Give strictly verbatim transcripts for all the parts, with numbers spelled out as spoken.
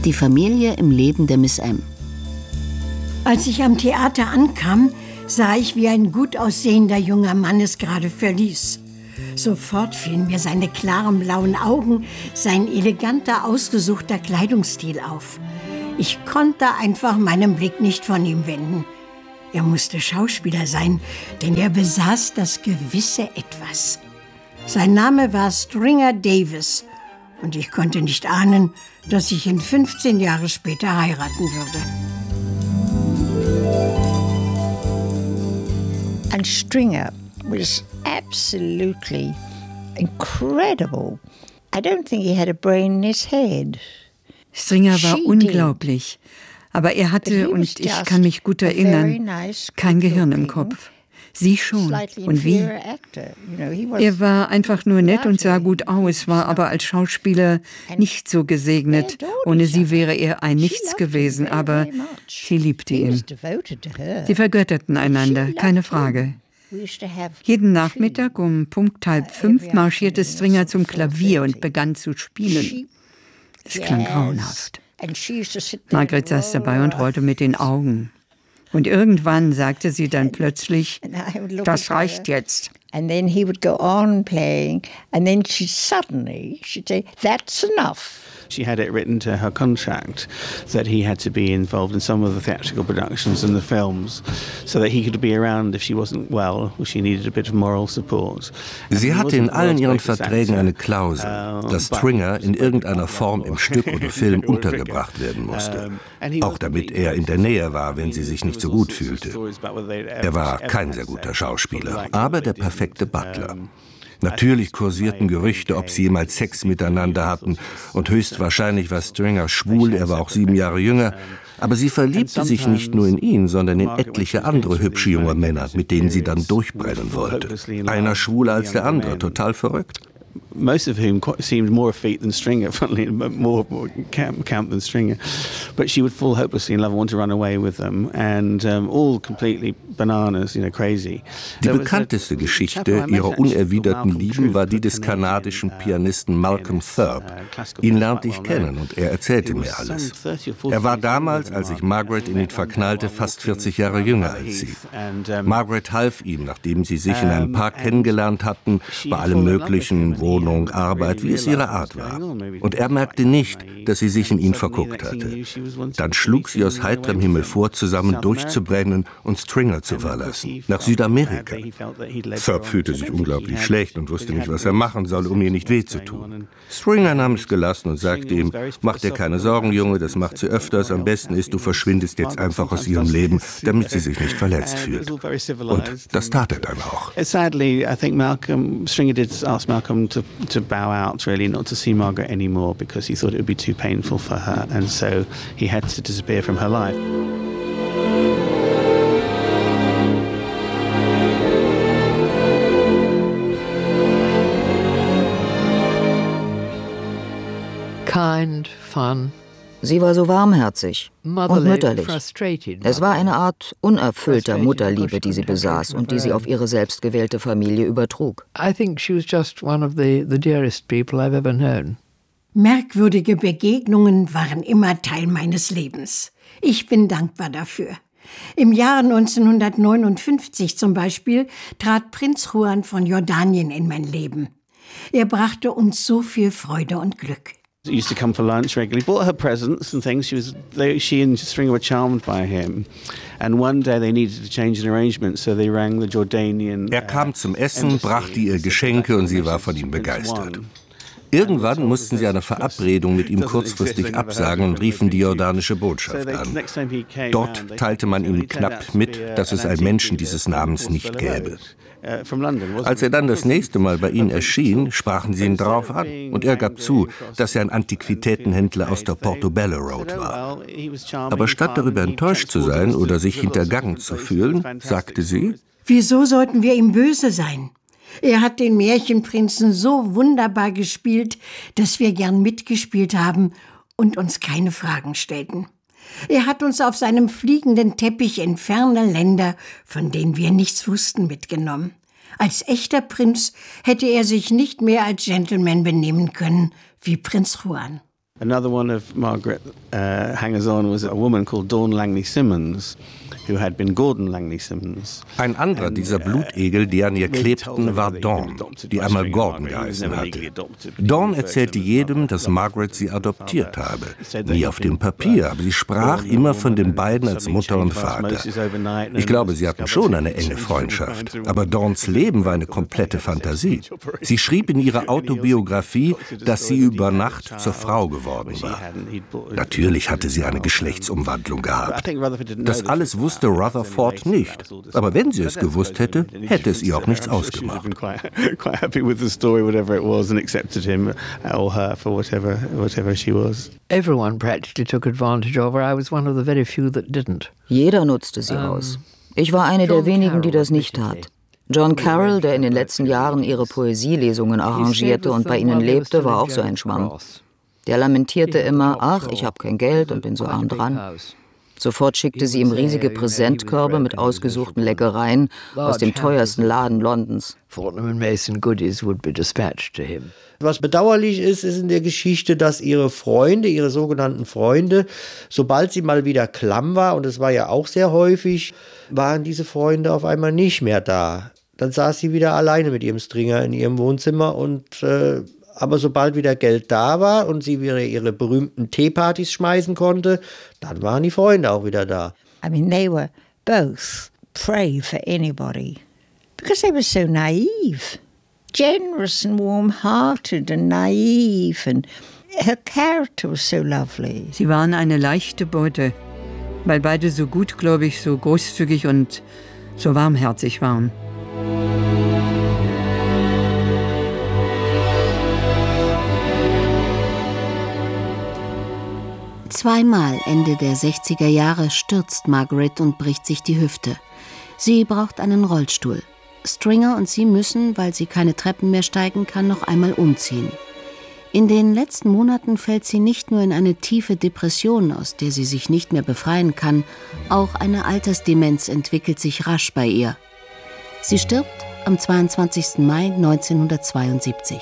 Die Familie im Leben der Miss M. Als ich am Theater ankam, sah ich, wie ein gut aussehender junger Mann es gerade verließ. Sofort fielen mir seine klaren blauen Augen, sein eleganter, ausgesuchter Kleidungsstil auf. Ich konnte einfach meinen Blick nicht von ihm wenden. Er musste Schauspieler sein, denn er besaß das gewisse Etwas. Sein Name war Stringer Davis und ich konnte nicht ahnen, dass ich ihn fünfzehn Jahre später heiraten würde. And Stringer was absolutely incredible. I don't think he had a brain in his head. Stringer war unglaublich, aber er hatte, und ich kann mich gut erinnern, kein Gehirn im Kopf. Sie schon. Und wie? Er war einfach nur nett und sah gut aus, war aber als Schauspieler nicht so gesegnet. Ohne sie wäre er ein Nichts gewesen, aber sie liebte ihn. Sie vergötterten einander, keine Frage. Jeden Nachmittag um Punkt halb fünf marschierte Stringer zum Klavier und begann zu spielen. Es klang grauenhaft. Margaret saß dabei und rollte mit den Augen. Und irgendwann sagte sie dann plötzlich, das reicht jetzt. And then he would go on playing, and then she suddenly, she'd say, that's enough. She had it written to her contract that he had to be involved in some of the theatrical productions and the films so that he could be around if she wasn't well or she needed a bit of moral support. Sie hatte in allen ihren Verträgen eine Klausel, dass Stringer in irgendeiner Form im Stück oder Film untergebracht werden musste. Auch damit er in der Nähe war, wenn sie sich nicht so gut fühlte. Er war kein sehr guter Schauspieler, aber der perfekte Butler. Natürlich kursierten Gerüchte, ob sie jemals Sex miteinander hatten. Und höchstwahrscheinlich war Stringer schwul, er war auch sieben Jahre jünger. Aber sie verliebte sich nicht nur in ihn, sondern in etliche andere hübsche junge Männer, mit denen sie dann durchbrennen wollte. Einer schwuler als der andere, total verrückt. Most of whom seemed more effete than Stringer, funnily, more, more camp, camp than Stringer. But she would fall hopelessly in love and want to run away with them, and um, all completely bananas, you know, crazy. Die bekannteste Geschichte ihrer unerwiderten Lieben war die des kanadischen Pianisten Malcolm Thurb. Ihn lernte ich kennen und er erzählte mir alles. Er war damals, als sich Margaret in ihn verknallte, fast vierzig Jahre jünger als sie. Margaret half ihm, nachdem sie sich in einem Park kennengelernt hatten, bei allem Möglichen, Wohnung, Arbeit, wie es ihre Art war. Und er merkte nicht, dass sie sich in ihn verguckt hatte. Dann schlug sie aus heiterem Himmel vor, zusammen durchzubrennen und Stringer zu verlassen, nach Südamerika. Thurb fühlte sich unglaublich schlecht und wusste nicht, was er machen soll, um ihr nicht weh zu tun. Stringer nahm es gelassen und sagte ihm, mach dir keine Sorgen, Junge, das macht sie öfters. Am besten ist, du verschwindest jetzt einfach aus ihrem Leben, damit sie sich nicht verletzt fühlt. Und das tat er dann auch. Sadly, I think Malcolm, Stringer did ask Malcolm to, to bow out, really, not to see Margaret anymore, because he thought it would be too painful for her, and so he had to disappear from her life. Kind, fun. Sie war so warmherzig und mütterlich. Es war eine Art unerfüllter Mutterliebe, die sie besaß und die sie auf ihre selbstgewählte Familie übertrug. Merkwürdige Begegnungen waren immer Teil meines Lebens. Ich bin dankbar dafür. Im Jahre neunzehnhundertneunundfünfzig zum Beispiel trat Prinz Juan von Jordanien in mein Leben. Er brachte uns so viel Freude und Glück. Used to come for lunch regularly, bought her presents and things. She was, they, she and Stringer were charmed by him. And one day they needed to change an arrangement, so they rang the Jordanian. Er kam zum Essen, brachte ihr Geschenke und sie war von ihm begeistert. Irgendwann mussten sie eine Verabredung mit ihm kurzfristig absagen und riefen die jordanische Botschaft an. Dort teilte man ihm knapp mit, dass es einen Menschen dieses Namens nicht gäbe. Als er dann das nächste Mal bei ihnen erschien, sprachen sie ihn darauf an und er gab zu, dass er ein Antiquitätenhändler aus der Portobello Road war. Aber statt darüber enttäuscht zu sein oder sich hintergangen zu fühlen, sagte sie: Wieso sollten wir ihm böse sein? Er hat den Märchenprinzen so wunderbar gespielt, dass wir gern mitgespielt haben und uns keine Fragen stellten. Er hat uns auf seinem fliegenden Teppich in ferne Länder, von denen wir nichts wussten, mitgenommen. Als echter Prinz hätte er sich nicht mehr als Gentleman benehmen können wie Prinz Juan. Another one of Margaret uh, hangers-on was a woman called Dawn Langley Simmons, who had been Gordon Langley Simmons. Ein anderer dieser Blutegel, die an ihr klebten, war Dawn, die einmal Gordon geheißen hatte. Dawn erzählte jedem, dass Margaret sie adoptiert habe. Nie auf dem Papier, aber sie sprach immer von den beiden als Mutter und Vater. Ich glaube, sie hatten schon eine enge Freundschaft, aber Dawns Leben war eine komplette Fantasie. Sie schrieb in ihrer Autobiografie, dass sie über Nacht zur Frau geworden war. Natürlich hatte sie eine Geschlechtsumwandlung gehabt. Das alles wusste Rutherford nicht. Aber wenn sie es gewusst hätte, hätte es ihr auch nichts ausgemacht. Everyone practically took advantage of her. I was one of the very few that didn't. Jeder nutzte sie aus. Ich war eine der wenigen, die das nicht tat. John Carroll, der in den letzten Jahren ihre Poesielesungen arrangierte und bei ihnen lebte, war auch so ein Schwamm. Der lamentierte immer, ach, ich habe kein Geld und bin so arm dran. Sofort schickte sie ihm riesige Präsentkörbe mit ausgesuchten Leckereien aus dem teuersten Laden Londons. Was bedauerlich ist, ist in der Geschichte, dass ihre Freunde, ihre sogenannten Freunde, sobald sie mal wieder klamm war, und es war ja auch sehr häufig, waren diese Freunde auf einmal nicht mehr da. Dann saß sie wieder alleine mit ihrem Stringer in ihrem Wohnzimmer und äh, aber sobald wieder Geld da war und sie wieder ihre berühmten Teepartys schmeißen konnte, dann waren die Freunde auch wieder da. I mean, they were both prey for anybody because they were so naive, generous and warm-hearted and naive, and her character was so lovely. Sie waren eine leichte Beute, weil beide so gutgläubig, so großzügig und so warmherzig waren. Zweimal Ende der sechziger Jahre stürzt Margaret und bricht sich die Hüfte. Sie braucht einen Rollstuhl. Stringer und sie müssen, weil sie keine Treppen mehr steigen kann, noch einmal umziehen. In den letzten Monaten fällt sie nicht nur in eine tiefe Depression, aus der sie sich nicht mehr befreien kann, auch eine Altersdemenz entwickelt sich rasch bei ihr. Sie stirbt am zweiundzwanzigsten Mai neunzehnhundertzweiundsiebzig.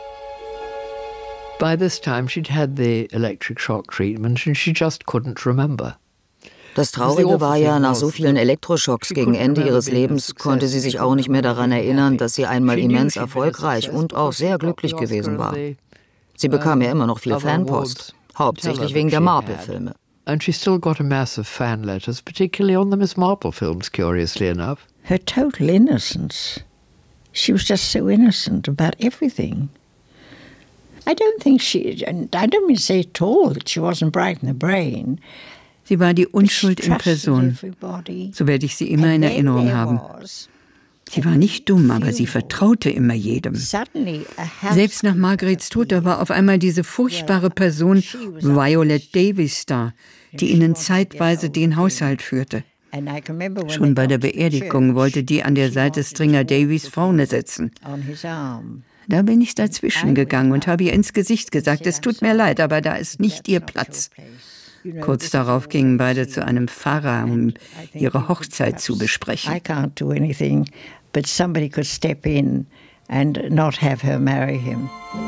By this time she'd had the electric shock treatment and she just couldn't remember. Das Traurige war ja, nach so vielen Elektroschocks gegen Ende ihres Lebens konnte sie sich auch nicht mehr daran erinnern, dass sie einmal immens erfolgreich und auch sehr glücklich gewesen war. Sie bekam ja immer noch viel Fanpost, hauptsächlich wegen der Marple-Filme. And she still got a mass of fan letters, particularly on the Miss Marple films, curiously enough. Her total innocence. She was just so innocent about everything. I don't think she, and I don't mean to say at all that she wasn't bright in the brain. Sie war die Unschuld in Person. So werde ich sie immer in Erinnerung haben. Sie war nicht dumm, aber sie vertraute immer jedem. Selbst nach Margarets Tod, da war auf einmal diese furchtbare Person Violet Davis da, die ihnen zeitweise den Haushalt führte. Schon bei der Beerdigung wollte die an der Seite Stringer Davies vorne sitzen. Da bin ich dazwischen gegangen und habe ihr ins Gesicht gesagt, es tut mir leid, aber da ist nicht ihr Platz. Kurz darauf gingen beide zu einem Pfarrer, um ihre Hochzeit zu besprechen. I can't do anything, but somebody could step in and not have her marry him.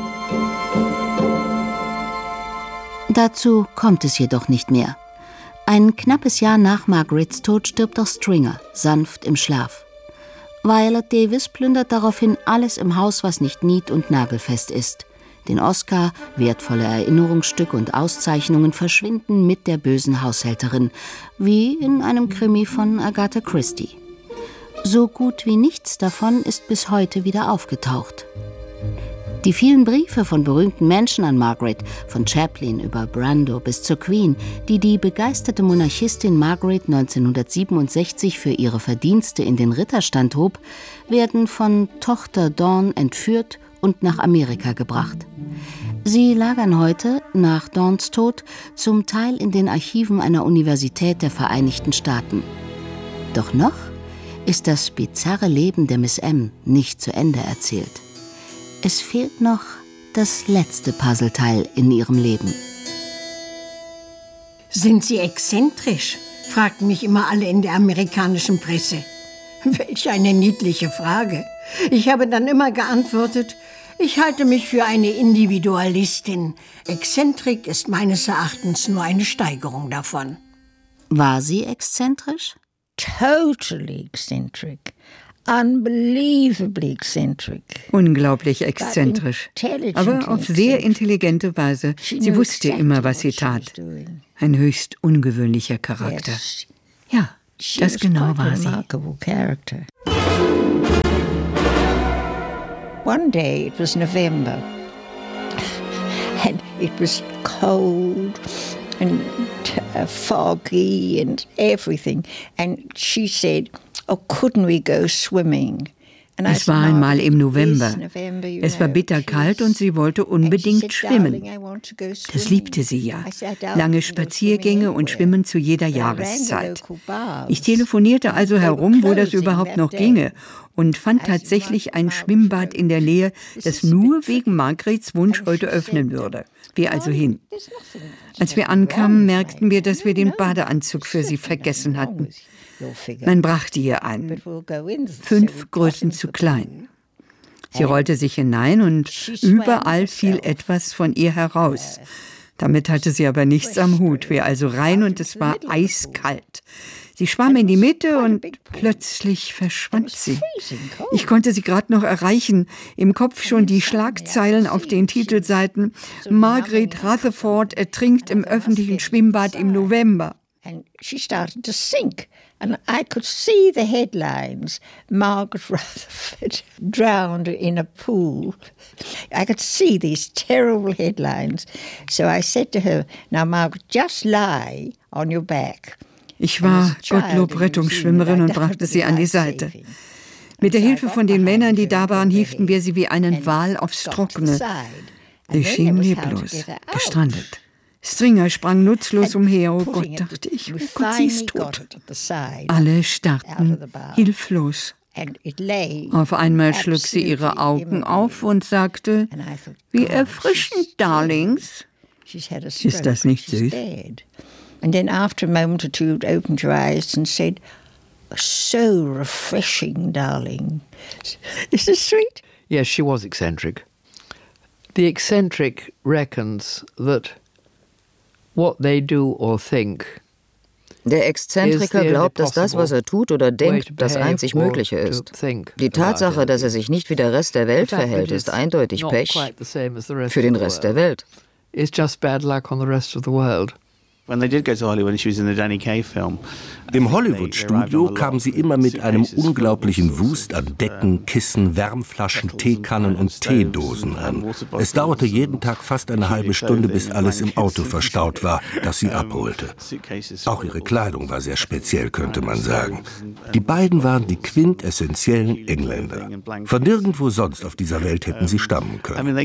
Dazu kommt es jedoch nicht mehr. Ein knappes Jahr nach Margarets Tod stirbt auch Stringer, sanft im Schlaf. Violet Davis plündert daraufhin alles im Haus, was nicht nied- und nagelfest ist. Den Oscar, wertvolle Erinnerungsstücke und Auszeichnungen verschwinden mit der bösen Haushälterin, wie in einem Krimi von Agatha Christie. So gut wie nichts davon ist bis heute wieder aufgetaucht. Die vielen Briefe von berühmten Menschen an Margaret, von Chaplin über Brando bis zur Queen, die die begeisterte Monarchistin Margaret neunzehnhundertsiebenundsechzig für ihre Verdienste in den Ritterstand hob, werden von Tochter Dawn entführt und nach Amerika gebracht. Sie lagern heute, nach Dawns Tod, zum Teil in den Archiven einer Universität der Vereinigten Staaten. Doch noch ist das bizarre Leben der Miss M nicht zu Ende erzählt. Es fehlt noch das letzte Puzzleteil in ihrem Leben. Sind Sie exzentrisch? Fragten mich immer alle in der amerikanischen Presse. Welch eine niedliche Frage. Ich habe dann immer geantwortet, Ich halte mich für eine Individualistin. Exzentrik ist meines Erachtens nur eine Steigerung davon. War sie exzentrisch? Totally eccentric. Unbelievably eccentric. Unglaublich exzentrisch, aber auf sehr intelligente Weise. Sie wusste immer, was sie tat. Ein höchst ungewöhnlicher Charakter. Ja, das genau war sie. One day, it was November, and it was cold and uh, foggy and everything. And she said, oh, couldn't we go swimming? Es war einmal im November. Es war bitterkalt und sie wollte unbedingt schwimmen. Das liebte sie ja. Lange Spaziergänge und Schwimmen zu jeder Jahreszeit. Ich telefonierte also herum, wo das überhaupt noch ginge, und fand tatsächlich ein Schwimmbad in der Nähe, das nur wegen Margarets Wunsch heute öffnen würde. Wir also hin. Als wir ankamen, merkten wir, dass wir den Badeanzug für sie vergessen hatten. Man brachte ihr einen. Fünf Größen zu klein. Sie rollte sich hinein und überall fiel etwas von ihr heraus. Damit hatte sie aber nichts am Hut. Wir also rein und es war eiskalt. Sie schwamm in die Mitte und plötzlich verschwand sie. Ich konnte sie gerade noch erreichen. Im Kopf schon die Schlagzeilen auf den Titelseiten. Margaret Rutherford ertrinkt im öffentlichen Schwimmbad im November. And she started to sink. And I could see the headlines. Margaret Rutherford drowned in a pool. I could see these terrible headlines. So I said to her, now Margaret, just lie on your back. Ich war Gottlob Rettungsschwimmerin und brachte sie an die Seite. Mit der Hilfe von den Männern, die da waren, hieften wir sie wie einen Wal aufs Trockene. Sie schien leblos, gestrandet. Stringer sprang nutzlos umher. Oh Gott, dachte ich, oh Gott, sie ist tot. Alle starrten hilflos. Auf einmal schlug sie ihre Augen auf und sagte, wie erfrischend, Darlings. Ist das nicht süß? And then after a moment or two, opened her eyes and said, so refreshing, darling. Is this sweet? Yes, she was eccentric. The eccentric reckons that what they do or think. Der Exzentriker glaubt, dass das, was er tut oder denkt, das einzig Mögliche ist. Die Tatsache, dass er sich nicht wie der Rest der Welt verhält, ist eindeutig Pech für den Rest der Welt. It's just bad luck on the rest of the world. Im Hollywood-Studio kam sie immer mit einem unglaublichen Wust an Decken, Kissen, Wärmflaschen, Teekannen und Teedosen an. Es dauerte jeden Tag fast eine halbe Stunde, bis alles im Auto verstaut war, das sie abholte. Auch ihre Kleidung war sehr speziell, könnte man sagen. Die beiden waren die quintessentiellen Engländer. Von nirgendwo sonst auf dieser Welt hätten sie stammen können.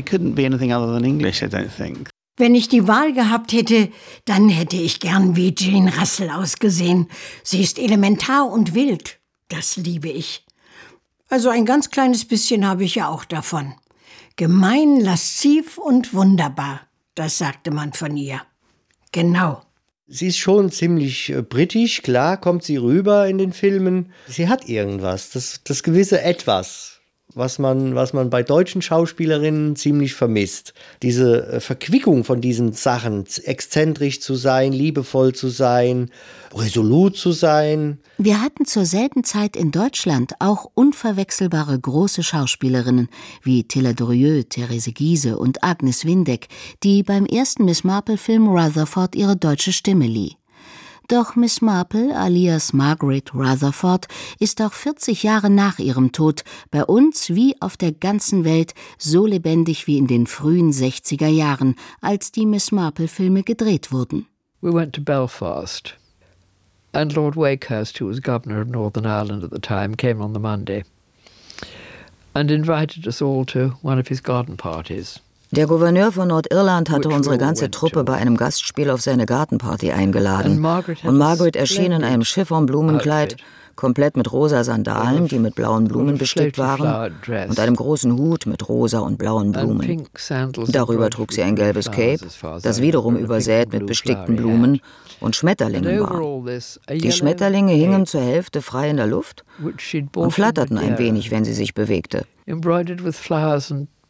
Wenn ich die Wahl gehabt hätte, dann hätte ich gern wie Jane Russell ausgesehen. Sie ist elementar und wild. Das liebe ich. Also ein ganz kleines bisschen habe ich ja auch davon. Gemein, lasziv und wunderbar. Das sagte man von ihr. Genau. Sie ist schon ziemlich äh, britisch, klar kommt sie rüber in den Filmen. Sie hat irgendwas, das, das gewisse Etwas. Was man, was man bei deutschen Schauspielerinnen ziemlich vermisst. Diese Verquickung von diesen Sachen, exzentrisch zu sein, liebevoll zu sein, resolut zu sein. Wir hatten zur selben Zeit in Deutschland auch unverwechselbare große Schauspielerinnen wie Tilla Durieux, Therese Giehse und Agnes Windeck, die beim ersten Miss Marple-Film Rutherford ihre deutsche Stimme lieh. Doch Miss Marple, alias Margaret Rutherford, ist auch vierzig Jahre nach ihrem Tod bei uns wie auf der ganzen Welt so lebendig wie in den frühen sechziger Jahren, als die Miss Marple-Filme gedreht wurden. We went to Belfast, and Lord Wakehurst, who was governor of Northern Ireland at the time, came on the Monday and invited us all to one of his garden parties. Der Gouverneur von Nordirland hatte unsere ganze Truppe bei einem Gastspiel auf seine Gartenparty eingeladen. Und Margaret erschien in einem Chiffon-Blumenkleid, komplett mit rosa Sandalen, die mit blauen Blumen bestickt waren, und einem großen Hut mit rosa und blauen Blumen. Darüber trug sie ein gelbes Cape, das wiederum übersät mit bestickten Blumen und Schmetterlingen war. Die Schmetterlinge hingen zur Hälfte frei in der Luft und flatterten ein wenig, wenn sie sich bewegte. Embroidered with flowers and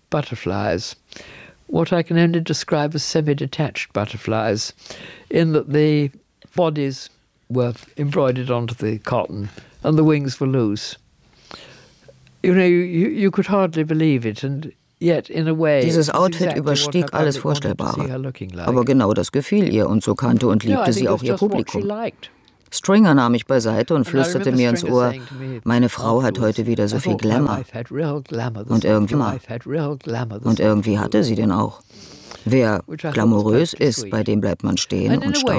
butterflies, what I can only describe as semi-detached butterflies, in that the bodies were embroidered onto the cotton and the wings were loose. You know, you, you could hardly believe it, and yet in a way, dieses Outfit überstieg alles Vorstellbare. Aber genau das gefiel ihr, und so kannte und liebte sie auch ihr Publikum. Stringer nahm mich beiseite und flüsterte mir ins Ohr, meine Frau hat heute wieder so viel Glamour. Und irgendwie, und irgendwie hatte sie den auch. Wer glamourös ist, bei dem bleibt man stehen und staunt.